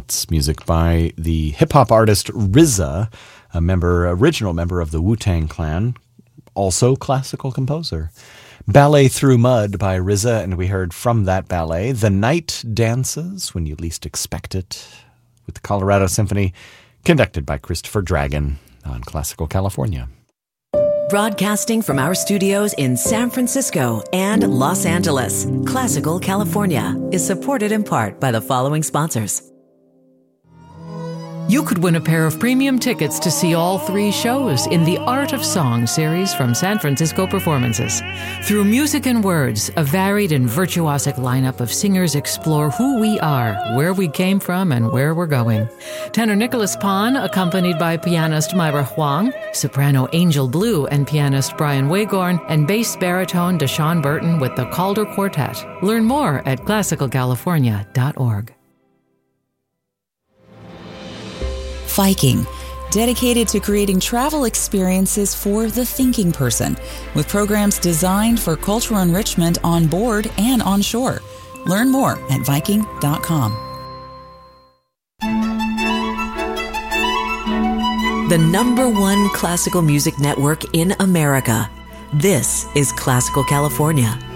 That's music by the hip-hop artist RZA, original member of the Wu-Tang Clan, also classical composer. Ballet Through Mud by RZA, and we heard from that ballet, The Night Dances When You Least Expect It, with the Colorado Symphony, conducted by Christopher Dragon on Classical California. Broadcasting from our studios in San Francisco and Los Angeles, Classical California is supported in part by the following sponsors. You could win a pair of premium tickets to see all 3 shows in the Art of Song series from San Francisco Performances. Through music and words, a varied and virtuosic lineup of singers explore who we are, where we came from, and where we're going. Tenor Nicholas Pon, accompanied by pianist Myra Huang, soprano Angel Blue and pianist Brian Wagorn, and bass baritone Deshaun Burton with the Calder Quartet. Learn more at classicalcalifornia.org. Viking, dedicated to creating travel experiences for the thinking person, with programs designed for cultural enrichment on board and on shore. Learn more at Viking.com. The #1 classical music network in America. This is Classical California.